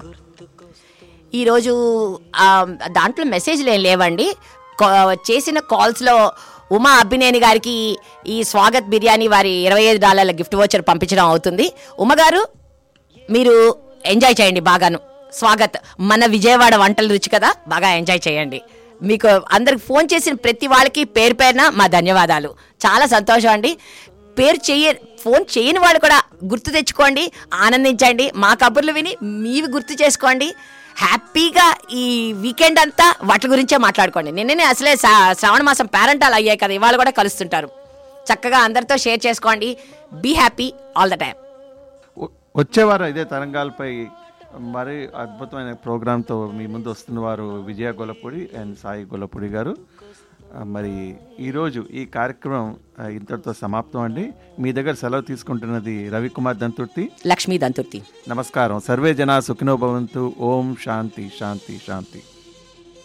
ఈరోజు దాంట్లో మెసేజ్లు ఏం లేవండి. చేసిన కాల్స్లో ఉమా అబ్బినేని గారికి ఈ స్వాగత్ బిర్యానీ వారి $25 గిఫ్ట్ వోచర్ పంపించడం అవుతుంది. ఉమ్మగారు మీరు ఎంజాయ్ చేయండి బాగాను. స్వాగత్ మన విజయవాడ వంటల రుచి కదా, బాగా ఎంజాయ్ చేయండి. మీకు అందరికి ఫోన్ చేసిన ప్రతి వాళ్ళకి పేరు పేరున మా ధన్యవాదాలు. చాలా సంతోషం అండి. ఫోన్ చేయని వాళ్ళు కూడా గుర్తు తెచ్చుకోండి, ఆనందించండి. మా కబుర్లు విని మీవి గుర్తు చేసుకోండి. హ్యాపీగా ఈ వీకెండ్ అంతా వాటి గురించే మాట్లాడుకోండి. నిన్ననే అసలే శ్రావణ మాసం పేరెంటాలు అయ్యాయి కదా, ఇవాళ కూడా కలుస్తుంటారు. చక్కగా అందరితో షేర్ చేసుకోండి. Be happy all the time. వచ్చేవారు ఇదే తరంగాలపై మరి అద్భుతమైన ప్రోగ్రాంతో మీ ముందు వస్తున్న వారు విజయ గొల్లపూడి అండ్ సాయి గొల్లపూడి గారు. మరి ఈరోజు ఈ కార్యక్రమం ఇంతటితో సమాప్తం అండి. మీ దగ్గర సెలవు తీసుకుంటున్నది రవికుమార్ దంతుర్తి, లక్ష్మీ దంతుర్తి. నమస్కారం. సర్వే జనా సుఖినో భవంతు. ఓం శాంతి శాంతి శాంతి.